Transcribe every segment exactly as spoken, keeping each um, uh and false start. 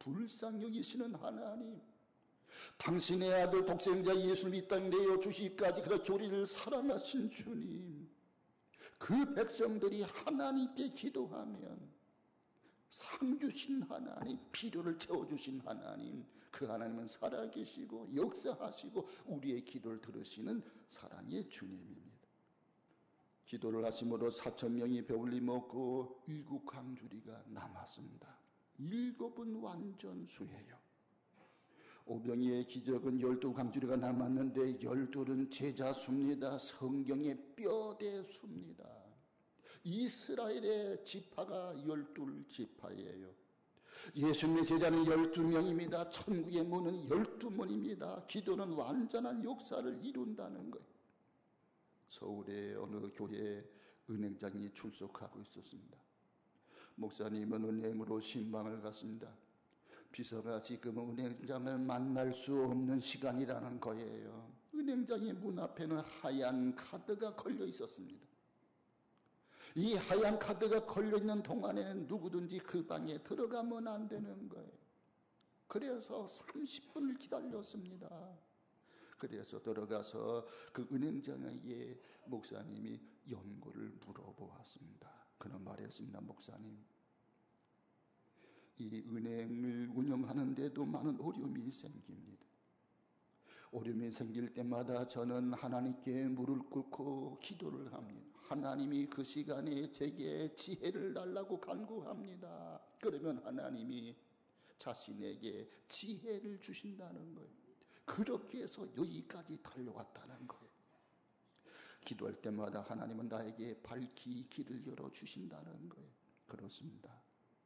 불쌍히 여기시는 하나님, 당신의 아들 독생자 예수를 이 땅에 내어주시기까지 그렇게 우리를 사랑하신 주님, 그 백성들이 하나님께 기도하면 상 주신 하나님, 필요를 채워주신 하나님, 그 하나님은 살아계시고 역사하시고 우리의 기도를 들으시는 사랑의 주님입니다. 기도를 하심으로 사천 명이 배불리 먹고 일곱 강주리가 남았습니다. 일곱은 완전수예요. 오병이의 기적은 열두 강주리가 남았는데 열둘은 제자수입니다. 성경의 뼈대수입니다. 이스라엘의 지파가 열둘 지파예요. 예수님의 제자는 열두 명입니다. 천국의 문은 열두 문입니다. 기도는 완전한 역사를 이룬다는 거예요. 서울의 어느 교회에 은행장이 출석하고 있었습니다. 목사님은 은행으로 신방을 갔습니다. 비서가 지금 은행장을 만날 수 없는 시간이라는 거예요. 은행장의 문 앞에는 하얀 카드가 걸려 있었습니다. 이 하얀 카드가 걸려있는 동안에는 누구든지 그 방에 들어가면 안 되는 거예요. 그래서 삼십 분을 기다렸습니다. 그래서 들어가서 그 은행장에게 목사님이 연고를 물어보았습니다. 그는 말했습니다. 목사님, 이 은행을 운영하는데도 많은 어려움이 생깁니다. 어려움이 생길 때마다 저는 하나님께 무릎 꿇고 기도를 합니다. 하나님이 그 시간에 제게 지혜를 달라고 간구합니다. 그러면 하나님이 자신에게 지혜를 주신다는 거예요. 그렇게 해서 여기까지 달려왔다는 거예요. 기도할 때마다 하나님은 나에게 밝히 길을 열어주신다는 거예요. 그렇습니다.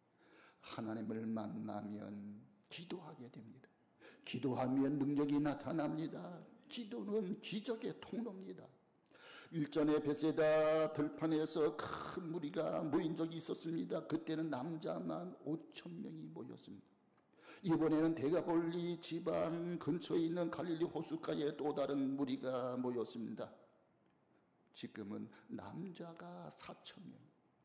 하나님을 만나면 기도하게 됩니다. 기도하면 능력이 나타납니다. 기도는 기적의 통로입니다. 일전에 베세다 들판에서 큰 무리가 모인 적이 있었습니다. 그때는 남자만 오천 명이 모였습니다. 이번에는 데가볼리 지방 근처에 있는 갈릴리 호숫가에 또 다른 무리가 모였습니다. 지금은 남자가 사천 명,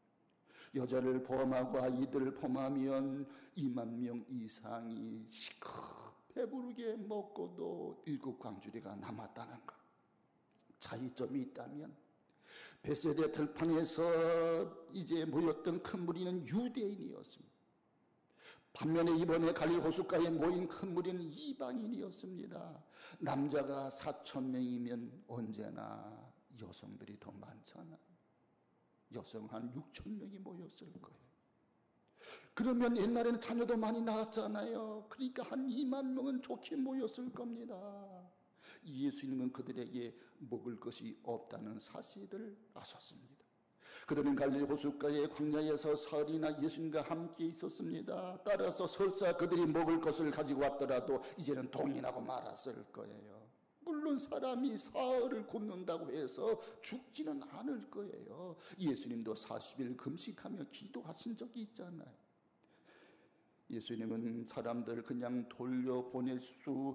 여자를 포함하고 아이들을 포함하면 이만 명 이상이 시커 배부르게 먹고도 일곱 강주리가 남았다는 것. 차이점이 있다면 베세다 들판에서 이제 모였던 큰 무리는 유대인이었습니다. 반면에 이번에 갈릴리 호숫가에 모인 큰 무리는 이방인이었습니다. 남자가 사천 명이면 언제나 여성들이 더 많잖아요. 여성 한 육천 명이 모였을 거예요. 그러면 옛날에는 자녀도 많이 낳았잖아요. 그러니까 한 이만 명은 좋게 모였을 겁니다. 예수님은 그들에게 먹을 것이 없다는 사실을 아셨습니다. 그들은 갈릴리 호숫가의 광야에서 사흘이나 예수님과 함께 있었습니다. 따라서 설사 그들이 먹을 것을 가지고 왔더라도 이제는 동인하고 말았을 거예요. 물론 사람이 사흘을 굶는다고 해서 죽지는 않을 거예요. 예수님도 사십 일 금식하며 기도하신 적이 있잖아요. 예수님은 사람들을 그냥 돌려보낼 수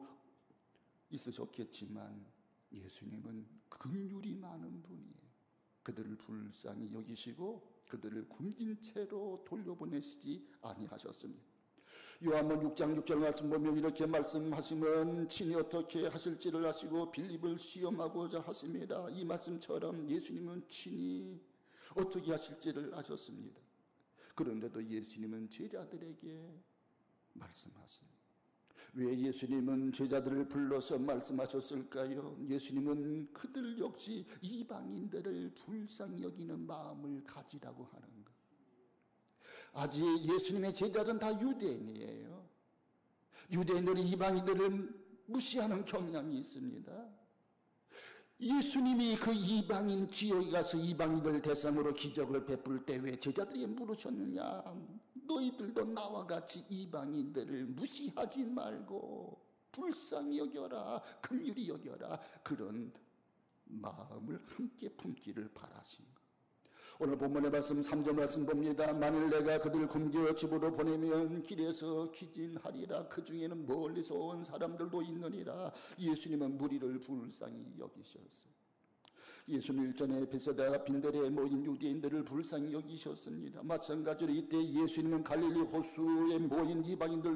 있으셨겠지만 예수님은 긍휼이 많은 분이에요. 그들을 불쌍히 여기시고 그들을 굶긴 채로 돌려보내시지 아니하셨습니다. 요한복음 육 장 육 절 말씀 보면 이렇게 말씀하시면 친히 어떻게 하실지를 아시고 빌립을 시험하고자 하십니다. 이 말씀처럼 예수님은 친히 어떻게 하실지를 아셨습니다. 그런데도 예수님은 제자들에게 말씀하십니다. 왜 예수님은 제자들을 불러서 말씀하셨을까요? 예수님은 그들 역시 이방인들을 불쌍히 여기는 마음을 가지라고 하는 것. 아직 예수님의 제자들은 다 유대인이에요. 유대인들은 이방인들을 무시하는 경향이 있습니다. 예수님이 그 이방인 지역에 가서 이방인들 대상으로 기적을 베풀 때 왜 제자들이 물으셨느냐? 너희들도 나와 같이 이방인들을 무시하지 말고 불쌍히 여겨라, 긍휼히 여겨라, 그런 마음을 함께 품기를 바라신 것. 오늘 본문의 말씀 삼 절 말씀 봅니다. 만일 내가 그들 굶겨 집으로 보내면 길에서 기진하리라. 그 중에는 멀리서 온 사람들도 있느니라. 예수님은 무리를 불쌍히 여기셨어요. 예수님 일전에 베세다 빈들에 모인 유대인들을 불쌍히 여기셨습니다. 마찬가지로 이때 예수님은 갈릴리 호수에 모인 이방인들